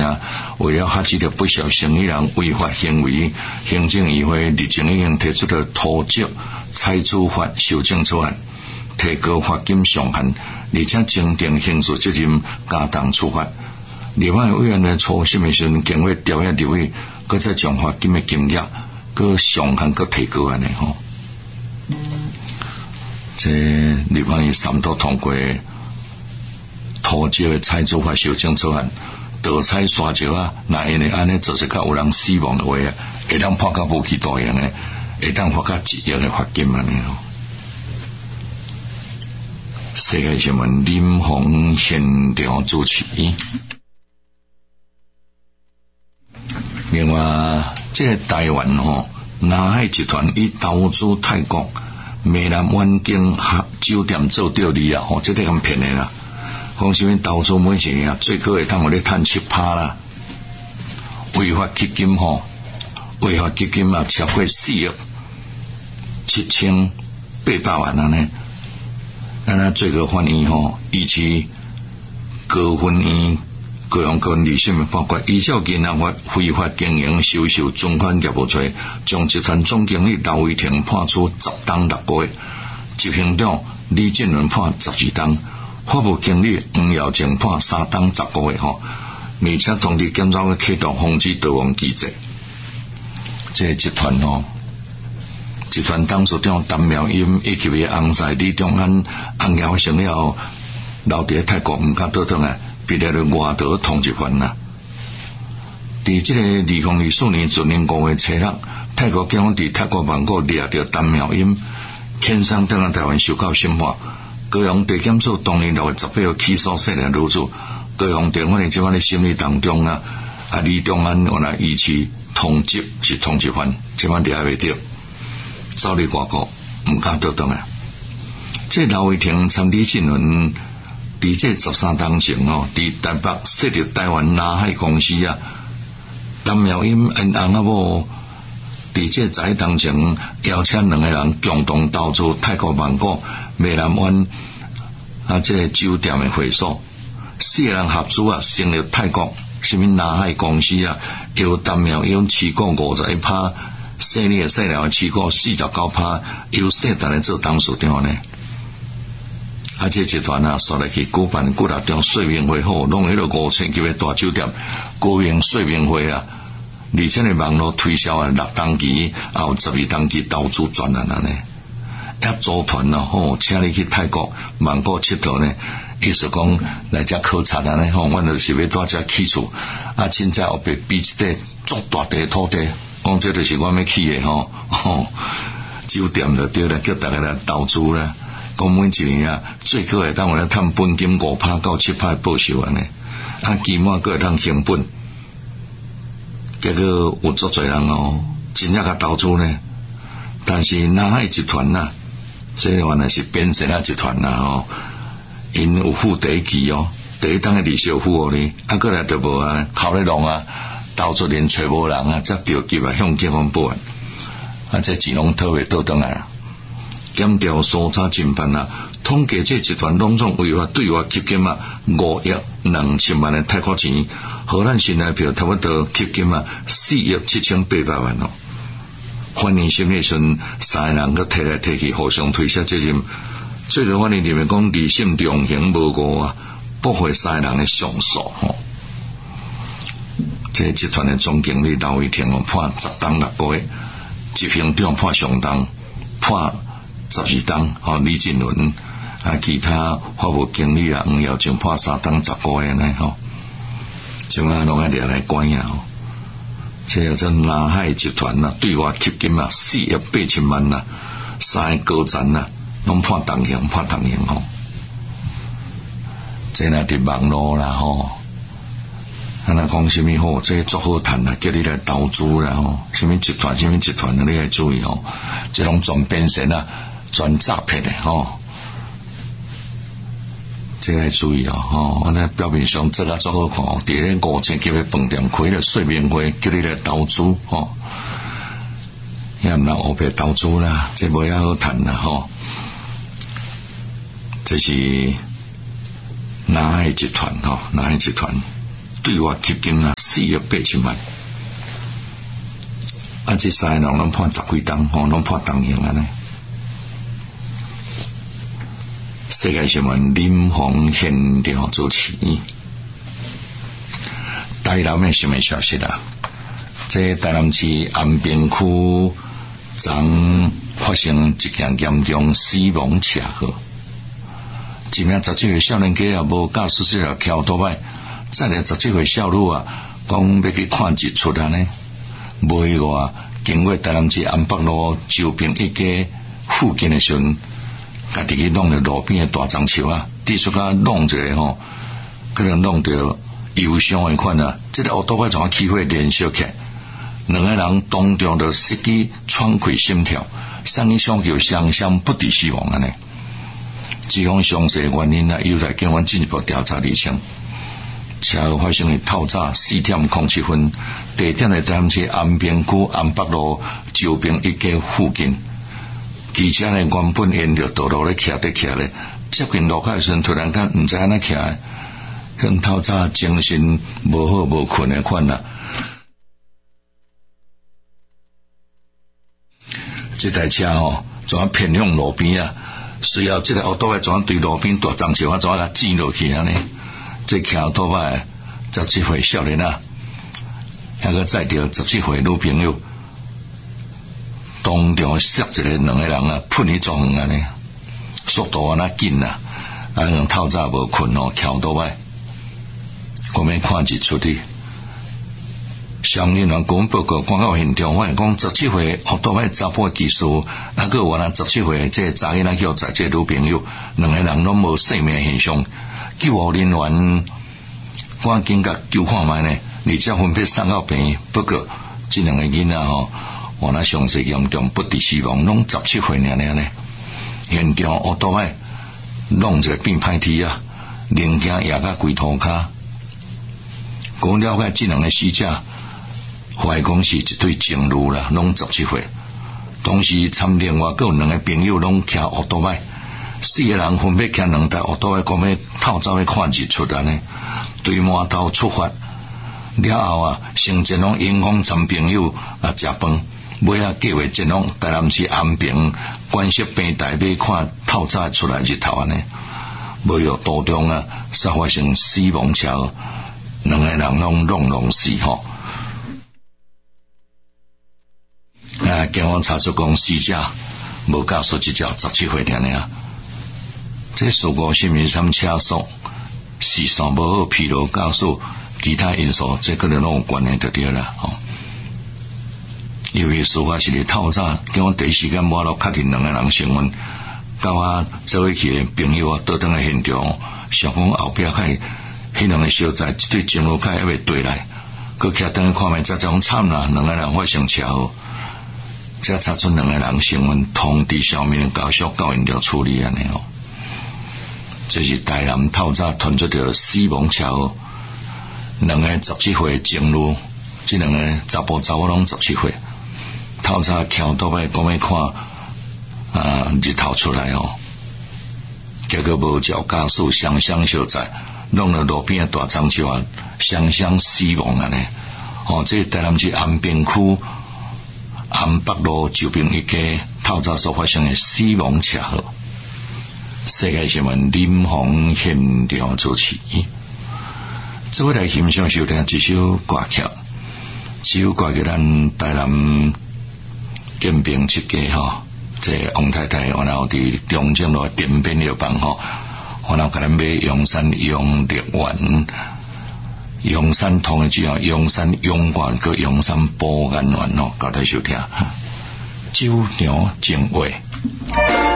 啊，为了遏制着不肖生意人违法行为，行政议会日前已经提出了土籍采取法修正草案，提高罚金上限，而且增订刑事责任，加重处罚。立法委员呢初审的时阵，经过调查立委，搁再将罚金的金额，搁上限搁提高安尼吼。这立法院三读通过土籍的采取法修正草案，盗采沙石啊，那因为安尼就是较有人死亡的话啊，会当判较无期徒刑的，会当判较1亿的罚金安尼吼。世界新闻林鸿现场主持。另外，这个台湾吼南海集团以投资泰国美南湾景酒店做钓利啊，吼，这个咁骗的啦。讲什么投资每一年啊，最高会当有咧赚7%啦。违法基金吼，违法基金啊超过4亿7,800万安尼。咱最高法院吼，以其高分院高雄高二审的判决，依照银行法非法经营收受存款业务罪，将集团总经理刘伟霆判处10冬6个月，执行长李建伦判12冬，法务经理黄耀正判3冬10个月吼，而且通知检察官启动防止逃亡机制。这个集团吼，集团董事长陈妙英以及个洪赛李中安洪业发生了后，留伫泰国毋敢倒转来，被列入外逃通缉犯啦。伫这个2024年今年5月7日，泰国警方伫泰国曼谷抓到陈妙英，遣送登来台湾受到审判。高雄地检署当年6月18号起诉涉案女子，高雄地方的即款的审理当中啊，李中安原来疑似通缉是通缉犯，即款抓袂到，走离外国，毋敢倒转来。这刘伟霆参李新伦伫这13冬前哦，伫台北设立台湾南海公司啊，陈妙英因翁仔某伫这11冬前邀请2个人共同投资泰国曼谷美南湾这个酒店的会所，4个人合资啊，成立泰国什么南海公司啊，由陈妙英持股51%，姓李的姓廖的持股49%，由姓陈的做董事长呢。这集团啊，所来去举办几大场说明会后，弄迄个5000级的大酒店国营说明会啊，而且呢网络推销啊6冬期，也有12冬期投资专案啊呢。组团啊，吼，请你去泰国曼谷佚佗呢，意思讲来遮考察啊呢，吼，阮就是要带遮去处，凊彩后壁比一块足大地土地，讲这就是阮要去的吼，酒店就对了，叫大家来投资啦。讲每一年啊，最高会当有咧趁本金5%到7%的报酬安尼，期末佫会当成本，结果有足侪人哦，真正甲投资呢。但是南海集团啊，这原来是变成集团啦吼，因有付第一期哦，第一档的利息有付呢，过来就无啊，靠咧弄啊，投资人找无人啊，才调集啊向警方报案，这钱拢讨袂倒转来啊。检调搜查侦办啊，统计这集团拢总违法对外吸金啊5亿2千万的泰国钱，荷兰新台币差不多吸金啊4亿7,800万哦。法院审理时，3个人佮提来提去，互相推卸责任。最高法院认为讲二审量刑无误啊，驳回3个人的上诉吼。这集团的总经理刘伟霆哦，判10冬6个月，执行长判上冬，判12冬，李进伦其他法务经理啊黄耀正判3冬10个月呢吼，怎啊拢爱抓来关呀吼。这叫做南海集团啊，对外吸金啊4亿8千万啊，3个高层啊，拢判重刑吼。这若伫网络啦吼，那讲什么吼，这足好谈啊，叫你来投资啦吼，什么集团你要注意吼，这种全变成啊，全诈骗的吼。这个要注意哦，我那表面上这个足好看哦，伫咧5000级的饭店开了说明会，叫你来投资哦，也毋能黑白投资啦，这无遐好谈啦吼。这是南海集团吼，南海集团对外吸金啊4亿8千万。啊，这3个人拢判10几档，拢判当刑安尼。世界新闻林鸿现场主持。台南的新闻消息啦，这台南市安平区昨发生一件严重死亡车祸，一名17岁少年家无驾驶证了翘倒摆，再来17岁少女讲要去看日出安尼，无意外经过台南市安北路周平一家附近的时阵，家己去弄了路边的大樟树地出甲弄一个可能弄到忧伤的款这个乌多摆怎起火燃烧起来，两个人当中就失去喘气心跳，3个伤就双双不治死亡安尼。至于详细原因有待警方进一步调查厘清。车祸发生于透早4点07分，地点在台南市安平区安北路周平一家附近。汽车原本沿着道路咧骑咧，接近路口的时候，突然间唔知安怎骑，跟透早精神无好无困的款这台车怎偏向路边随后这个乌多摆怎对路边大樟树怎甲挤落去安尼。这骑乌多摆17岁少年那个载着17岁女朋友，当场摔一个两个人喷去撞安尼，速度安那紧透早无困骑乌多摆，我们看日出的。相关人员报告赶到现场，发现讲17岁乌多摆查甫技术，还有原来17岁这查囡仔叫载这女朋友，两个人拢无生命现象。救护人员赶紧甲救看卖呢，而且分别送到病院。不过这两个囡仔原来伤势严重，不治死亡，拢17岁尔呢。现场乌多摆弄一个变歹体零件压到规涂骹。讲了解这两个死者，怀疑讲是一对情侣啦，拢17岁。同时参另外有两个朋友拢骑乌多摆，4个人分别骑2台乌多摆，讲要透早去看日出安尼。对码头出发了后乘前往迎风参朋友食饭，尾计划前往台南市安平观色平台要看透早出来日头安尼。无料途中才发生死亡车祸，两个人拢死警方查出讲死者无驾驶执照，17岁尔。这事故是毋是什么车速、视线无好、疲劳驾驶、其他因素，这可能拢有关联就对啦。由于事发是透早，警方第一时间无法确定两个人身份，到做伙去的朋友倒转来现场，想讲后壁迄两个小仔一对情侣还未对来，佮徛等去看卖，才讲惨啦，两个人发生车祸。才查出两个人身份，通知上面交属到现场处理安尼这是台南透早传出着死亡车祸，两个17岁情侣，这两个查甫查某拢17岁，透早骑倒摆讲要看日头出来结果无照驾驶，双双相载，弄了路边的大樟树双双死亡安尼。这台南市安平区安北路周平一家透早所发生的死亡车祸。世界新闻林鸿现场主持。这位来欣赏收听一首歌曲，这首歌曲咱台南建平七家这王太太，然后伫中正路店边药房然后甲咱买阳山永乐丸、阳山通的之后，阳山永冠和阳山保安丸交代收听。酒娘情话。